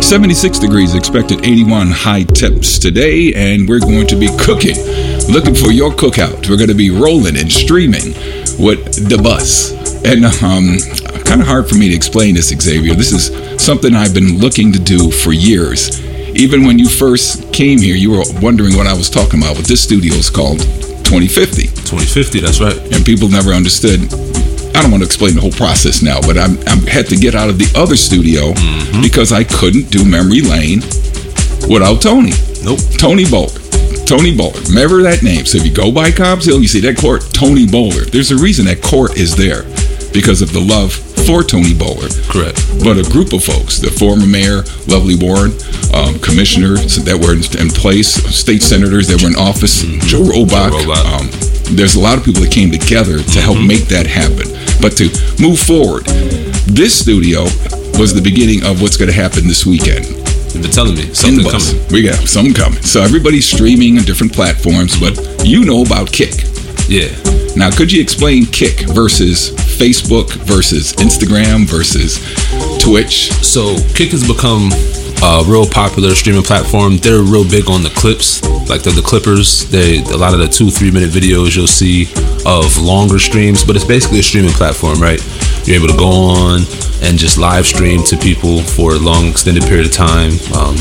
76 degrees expected, 81 high temps today, and we're going to be cooking. Looking for your cookout. We're going to be rolling and streaming with the bus. And kind of hard for me to explain this, Xavier. This is something I've been looking to do for years. Even when you first came here, you were wondering what I was talking about. What this studio is called 2050. 2050, that's right. And people never understood. I don't want to explain the whole process now, but I had to get out of the other studio because I couldn't do Memory Lane without Tony. Nope. Tony Bowler. Tony Bowler. Remember that name. So if you go by Cobbs Hill, you see that court, Tony Bowler. There's a reason that court is there, because of the love for Tony Bowler. Correct. But a group of folks, the former mayor, Lovely Warren, commissioners that were in place, state senators that were in office, Joe Robach. There's a lot of people that came together to help make that happen. But to move forward, this studio was the beginning of what's going to happen this weekend. You've been telling me something coming. We got something coming. So everybody's streaming on different platforms, but you know about Kick. Yeah. Now, could you explain Kick versus Facebook versus Instagram versus Twitch? So Kick has become a real popular streaming platform. They're real big on the clips, like the clippers. A lot of the 2-3 minute videos you'll see of longer streams, but it's basically a streaming platform, right? You're able to go on and just live stream to people for a long extended period of time.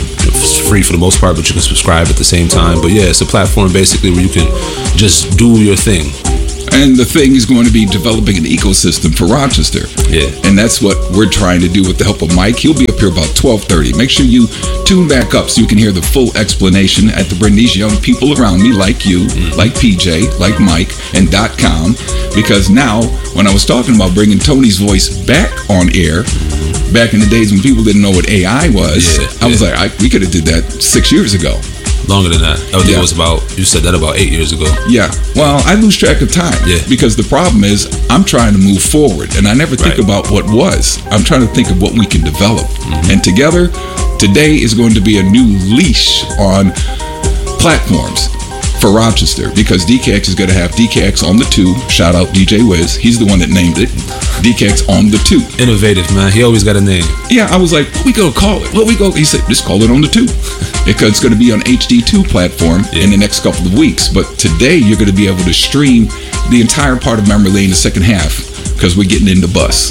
It's free for the most part, but you can subscribe at the same time. But yeah, it's a platform basically where you can just do your thing. And the thing is going to be developing an ecosystem for Rochester. Yeah. And that's what we're trying to do with the help of Mike. He'll be up here about 12:30. Make sure you tune back up so you can hear the full explanation at to bring these young people around me like you, like PJ, like Mike, and .com. Because now, when I was talking about bringing Tony's voice back on air, back in the days when people didn't know what AI was, I was like, we could have did that 6 years ago. Longer than that. I think it was you said that about 8 years ago. Yeah. Well, I lose track of time. Yeah. Because the problem is I'm trying to move forward and I never think about what was. I'm trying to think of what we can develop. And together, today is going to be a new leash on platforms for Rochester, because DKX is going to have DKX on the 2. Shout out DJ Wiz. He's the one that named it. DKX on the 2. Innovative, man. He always got a name. Yeah, I was like, what we going to call it? He said, just call it on the 2. Because it's going to be on HD2 platform in the next couple of weeks. But today, you're going to be able to stream the entire part of Memory Lane, the second half, because we're getting in the bus.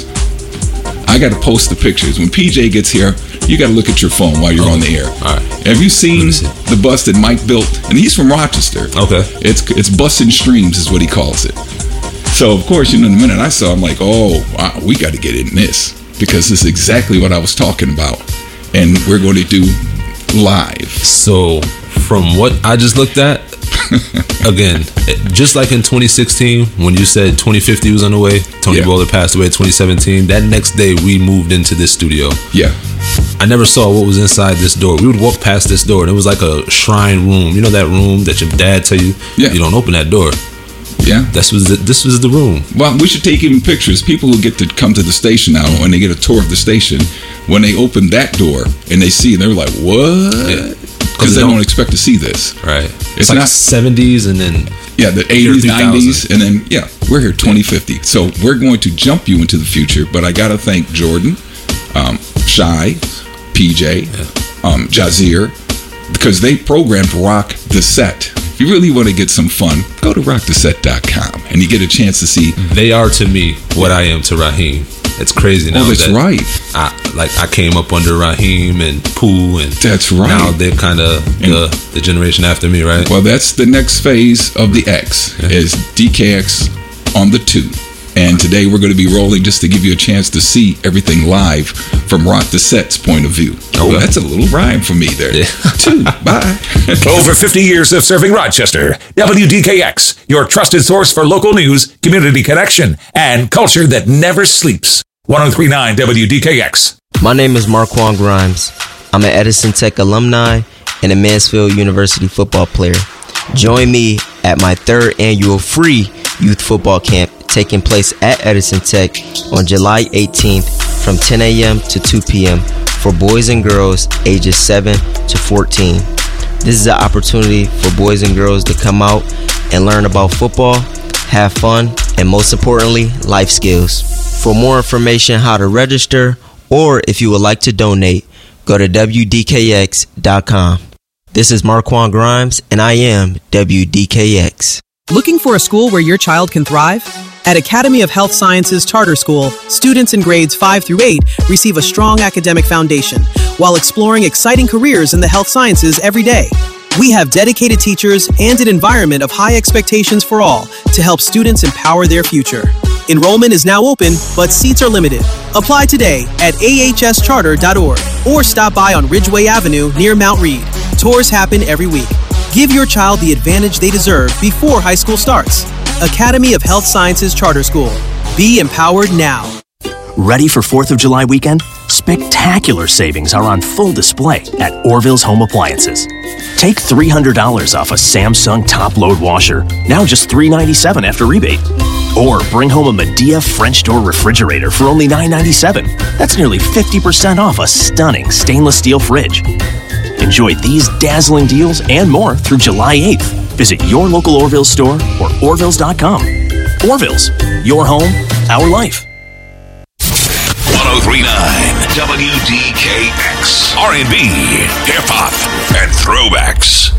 I got to post the pictures. When PJ gets here, you got to look at your phone while you're on the air. All right. Have you seen the bus that Mike built? And he's from Rochester. Okay. It's Bus and Streams is what he calls it. So, of course, the minute I saw, I'm like, oh, wow, we got to get in this, because this is exactly what I was talking about. And we're going to do live. So, from what I just looked at, again, just like in 2016, when you said 2050 was on the way, Tony Bowler passed away in 2017, that next day we moved into this studio. Yeah. I never saw what was inside this door. We would walk past this door and it was like a shrine room. You know that room that your dad tell you, you don't open that door. Yeah. This was the room. Well, we should take even pictures. People who get to come to the station now, when they get a tour of the station, when they open that door and they see, they're like, what? Because they don't expect to see this. Right. It's like not 70s and then... Yeah, the 80s, 90s, and then, we're here 2050. So we're going to jump you into the future, but I got to thank Jordan, Shy, PJ, Jazir, because they programmed Rock the Set. If you really want to get some fun, go to rocktheset.com and you get a chance to see. They are to me what I am to Raheem. It's crazy now. Oh, that's right. I came up under Raheem and Pooh, and that's right. Now they're kind of the generation after me, right? Well, that's the next phase of the X, is DKX on the 2. And today we're going to be rolling just to give you a chance to see everything live from Rock the Set's point of view. Oh, well, that's a little rhyme for me there. Yeah. 2. Bye. Over 50 years of serving Rochester. WDKX, your trusted source for local news, community connection, and culture that never sleeps. 103.9 WDKX. My name is Marquand Grimes. I'm an Edison Tech alumni and a Mansfield University football player. Join me at my 3rd annual free youth football camp taking place at Edison Tech on July 18th from 10 a.m. to 2 p.m. for boys and girls ages 7 to 14. This is an opportunity for boys and girls to come out and learn about football, have fun, and most importantly, life skills. For more information how to register, or if you would like to donate, go to WDKX.com. This is Marquand Grimes, and I am WDKX. Looking for a school where your child can thrive? At Academy of Health Sciences Charter School, students in grades 5 through 8 receive a strong academic foundation while exploring exciting careers in the health sciences every day. We have dedicated teachers and an environment of high expectations for all to help students empower their future. Enrollment is now open, but seats are limited. Apply today at ahscharter.org or stop by on Ridgeway Avenue near Mount Reed. Tours happen every week. Give your child the advantage they deserve before high school starts. Academy of Health Sciences Charter School. Be empowered now. Ready for 4th of July weekend? Spectacular savings are on full display at Orville's Home Appliances. Take $300 off a Samsung top-load washer, now just $397 after rebate. Or bring home a Medea French door refrigerator for only $997. That's nearly 50% off a stunning stainless steel fridge. Enjoy these dazzling deals and more through July 8th. Visit your local Orville's store or Orvilles.com. Orville's, your home, our life. 1039 WDKX. R&B, hip-hop, and throwbacks.